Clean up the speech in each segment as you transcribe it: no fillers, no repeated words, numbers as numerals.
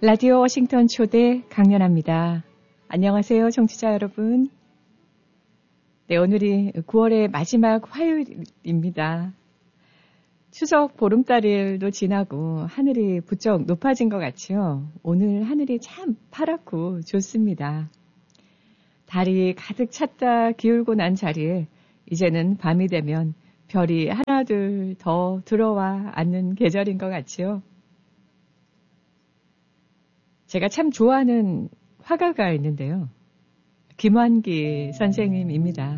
라디오 워싱턴 초대 강연합니다. 안녕하세요, 청취자 여러분. 네, 오늘이 9월의 마지막 화요일입니다. 추석 보름달일도 지나고 하늘이 부쩍 높아진 것 같죠? 오늘 하늘이 참 파랗고 좋습니다. 달이 가득 찼다 기울고 난 자리에 이제는 밤이 되면 별이 하나둘 더 들어와 앉는 계절인 것 같죠? 제가 참 좋아하는 화가가 있는데요. 김환기 선생님입니다.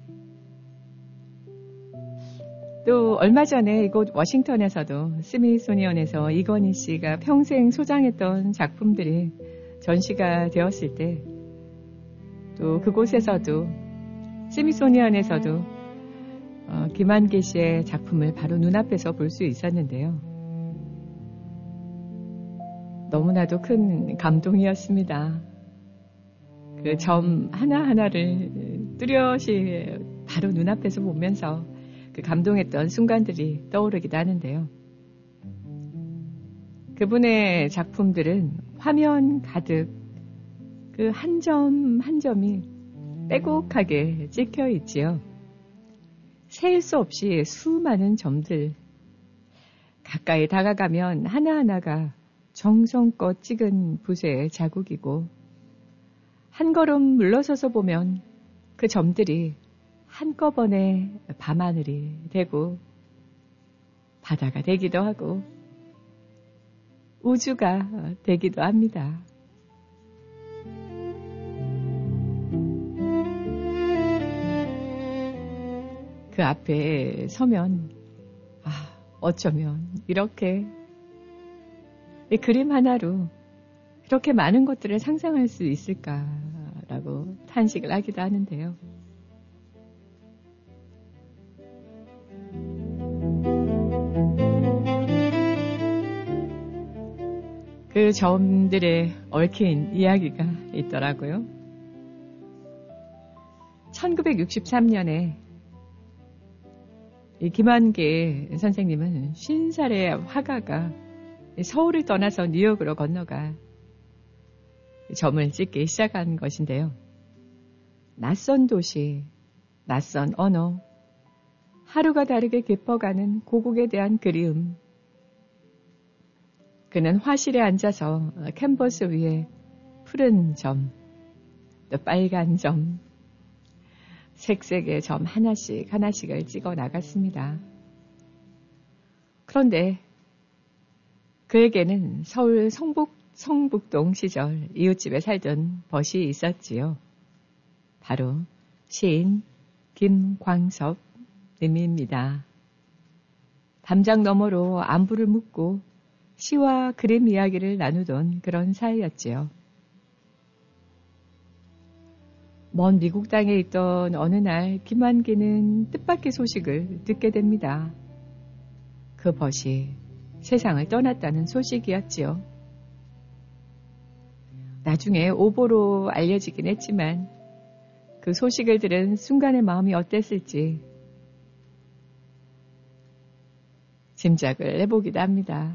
또 얼마 전에 이곳 워싱턴에서도 스미소니언에서 이건희 씨가 평생 소장했던 작품들이 전시가 되었을 때 또 그곳에서도 스미소니언에서도 김환기 씨의 작품을 바로 눈앞에서 볼 수 있었는데요. 너무나도 큰 감동이었습니다. 그 점 하나하나를 뚜렷이 바로 눈앞에서 보면서 그 감동했던 순간들이 떠오르기도 하는데요. 그분의 작품들은 화면 가득 그 한 점 한 점이 빼곡하게 찍혀 있지요. 셀 수 없이 수많은 점들. 가까이 다가가면 하나하나가 정성껏 찍은 붓의 자국이고 한 걸음 물러서서 보면 그 점들이 한꺼번에 밤하늘이 되고 바다가 되기도 하고 우주가 되기도 합니다. 그 앞에 서면 어쩌면 이렇게 이 그림 하나로 이렇게 많은 것들을 상상할 수 있을까라고 탄식을 하기도 하는데요. 그 점들에 얽힌 이야기가 있더라고요. 1963년에 이 김환기 선생님은 50살의 화가가 서울을 떠나서 뉴욕으로 건너가 점을 찍기 시작한 것인데요. 낯선 도시, 낯선 언어, 하루가 다르게 깊어가는 고국에 대한 그리움. 그는 화실에 앉아서 캔버스 위에 푸른 점, 또 빨간 점, 색색의 점 하나씩을 찍어 나갔습니다. 그런데 그에게는 서울 성북동 시절 이웃집에 살던 벗이 있었지요. 바로 시인 김광섭 님입니다. 담장 너머로 안부를 묻고 시와 그림 이야기를 나누던 그런 사이였지요. 먼 미국 땅에 있던 어느 날 김환기는 뜻밖의 소식을 듣게 됩니다. 그 벗이 세상을 떠났다는 소식이었지요. 나중에 오보로 알려지긴 했지만 그 소식을 들은 순간의 마음이 어땠을지 짐작을 해보기도 합니다.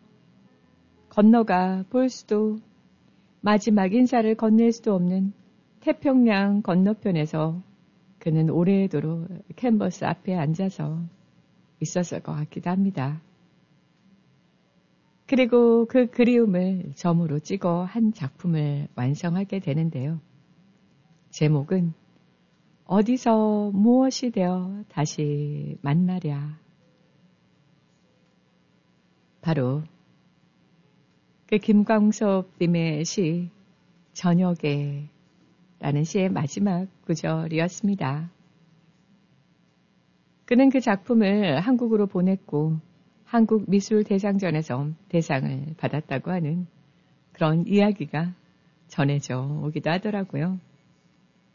건너가 볼 수도 마지막 인사를 건넬 수도 없는 태평양 건너편에서 그는 오래도록 캔버스 앞에 앉아서 있었을 것 같기도 합니다. 그리고 그 그리움을 점으로 찍어 한 작품을 완성하게 되는데요. 제목은 어디서 무엇이 되어 다시 만나랴. 바로 그 김광섭님의 시 저녁에 라는 시의 마지막 구절이었습니다. 그는 그 작품을 한국으로 보냈고 한국미술대상전에서 대상을 받았다고 하는 그런 이야기가 전해져 오기도 하더라고요.